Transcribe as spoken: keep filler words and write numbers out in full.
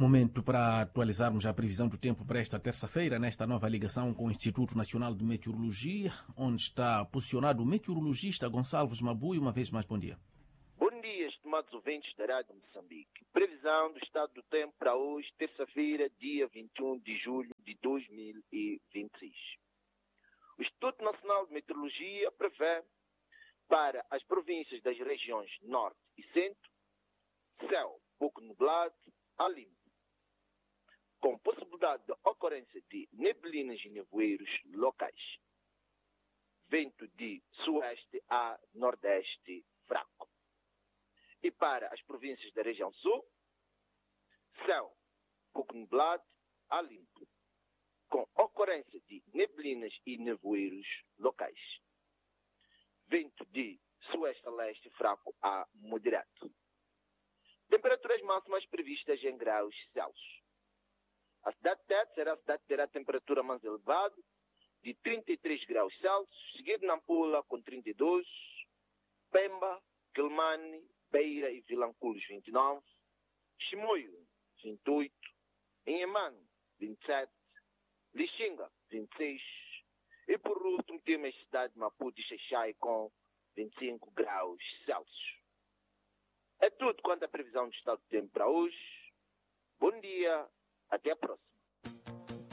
Momento para atualizarmos a previsão do tempo para esta terça-feira, nesta nova ligação com o Instituto Nacional de Meteorologia, onde está posicionado o meteorologista Gonçalves Mabui. Uma vez mais, bom dia. Bom dia, estimados ouvintes da Rádio Moçambique. Previsão do estado do tempo para hoje, terça-feira, dia vinte e um de julho de dois mil e vinte e seis. O Instituto Nacional de Meteorologia prevê para as províncias das regiões Norte e Centro, céu pouco nublado a limpo, com possibilidade de ocorrência de neblinas e nevoeiros locais. Vento de sueste a nordeste fraco. E para as províncias da região sul, céu pouco nublado a limpo, com ocorrência de neblinas e nevoeiros locais. Vento de sueste a leste fraco a moderado. Temperaturas máximas previstas em graus Celsius. A cidade de Tete será a cidade que terá a temperatura mais elevada, de trinta e três graus Celsius, seguido Nampula com trinta e dois, Pemba, Quelimane, Beira e Vilanculos vinte e nove, Chimoio vinte e oito, Inhemane vinte e sete, Lixinga vinte e seis e por último temos a cidade de Maputo e Xaixai com vinte e cinco graus Celsius. É tudo quanto a previsão do estado do tempo para hoje. Bom dia, até a próxima.